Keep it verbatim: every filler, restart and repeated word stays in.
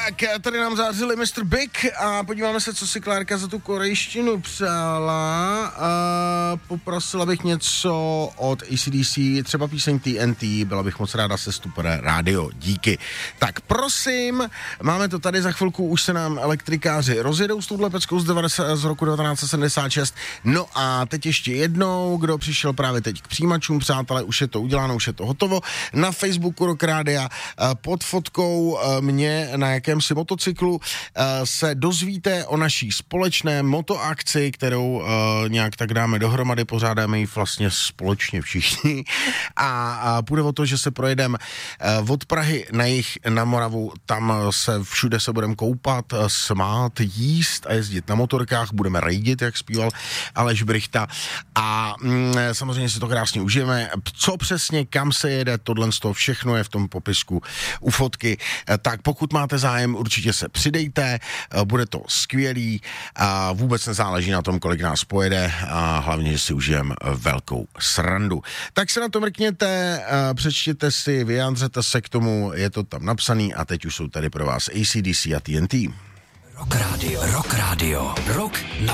Tak, tady nám zářili mister Big a podíváme se, co si Klárka za tu korejštinu přála. A poprosila bych něco od A C D C, třeba píseň T N T, byla bych moc ráda se Super rádio, díky. Tak prosím, máme to tady, za chvilku už se nám elektrikáři rozjedou s touhle peckou z, devadesát, z roku devatenáct set sedmdesát šest. No a teď ještě jednou, kdo přišel právě teď k přijímačům, přátelé, už je to uděláno, už je to hotovo. Na Facebooku Rock Rádia pod fotkou mě na jakémsi motocyklu se dozvíte o naší společné motoakci, kterou uh, nějak tak dáme dohromady, pořádáme ji vlastně společně všichni a, a půjde o to, že se projedeme uh, od Prahy na jih na Moravu, tam se všude se budeme koupat, smát, jíst a jezdit na motorkách, budeme rejdit, jak zpíval Aleš Brychta a mm, samozřejmě si to krásně užijeme. Co přesně, kam se jede, tohle z toho všechno je v tom popisku u fotky, tak pokud máte zájem, určitě se přidejte, bude to skvělý a vůbec nezáleží na tom, kolik nás pojede a hlavně, že si užijeme velkou srandu. Tak se na to mrkněte, přečtěte si, vyjádřete se k tomu, je to tam napsaný a teď už jsou tady pro vás A C D C a T N T. Rock Radio, Rock Radio, Rock na